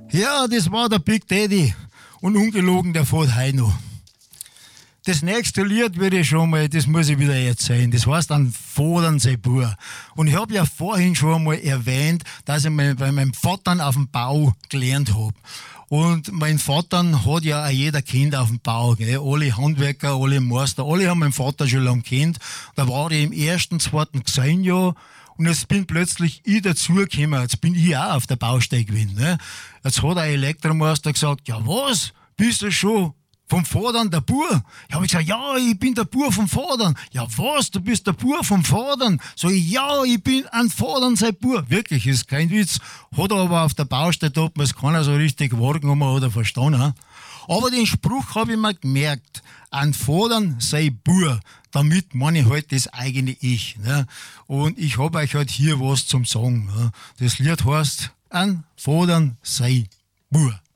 Ja, das war der Big Daddy. Und ungelogen, der fährt heute noch. Das nächste Lied würde ich schon mal, das muss ich wieder erzählen. Das heißt dann Fodern sei Bur. Und ich habe ja vorhin schon einmal erwähnt, dass ich bei meinem Vater auf dem Bau gelernt habe. Und mein Vater hat ja auch jeder Kind auf dem Bau, gell? Alle Handwerker, alle Meister, alle haben meinen Vater schon lange kennt. Da war ich im ersten, zweiten Gesangjahr. Und jetzt bin plötzlich ich dazugekommen. Jetzt bin ich auch auf der Baustelle gewesen. Ne? Jetzt hat ein Elektromeister gesagt, ja was, bist du schon vom Vordern der Bur? Ich habe gesagt, ja, ich bin der Bur vom Vordern. Ja was, du bist der Bur vom Vordern? So, ja, ich bin ein Vordern sein Bur. Wirklich, ist kein Witz. Hat er aber auf der Baustelle, da hat man es keiner so richtig wahrgenommen oder verstanden. Aber den Spruch habe ich mir gemerkt, an Fordern sei Bur. Damit meine ich halt das eigene Ich. Ne? Und ich habe euch halt hier was zum Sagen. Ne? Das Lied heißt, an Fordern sei Bur.